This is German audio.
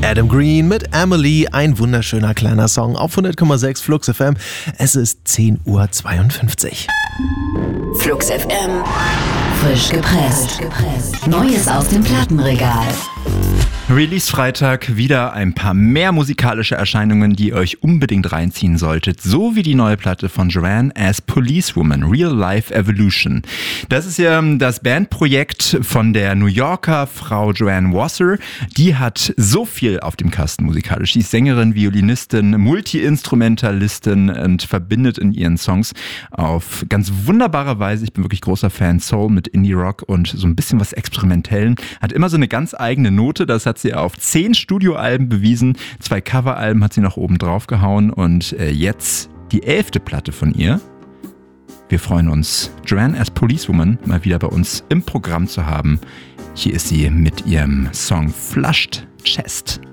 Adam Green mit Emily, ein wunderschöner kleiner Song auf 100,6 Flux FM. Es ist 10:52 Uhr. Flux FM, frisch gepresst. Neues aus dem Plattenregal. Release-Freitag, wieder ein paar mehr musikalische Erscheinungen, die ihr euch unbedingt reinziehen solltet, so wie die neue Platte von Joanne as Policewoman, Real Life Evolution. Das ist ja das Bandprojekt von der New Yorker Frau Joanne Wasser. Die hat so viel auf dem Kasten musikalisch. Sie ist Sängerin, Violinistin, Multi-Instrumentalistin und verbindet in ihren Songs auf ganz wunderbare Weise, ich bin wirklich großer Fan, Soul mit Indie-Rock und so ein bisschen was Experimentellen. Hat immer so eine ganz eigene Note, das hat sie auf 10 Studioalben bewiesen, 2 Coveralben hat sie noch oben drauf gehauen und jetzt die 11. Platte von ihr. Wir freuen uns, Joanne as Policewoman mal wieder bei uns im Programm zu haben. Hier ist sie mit ihrem Song Flushed Chest.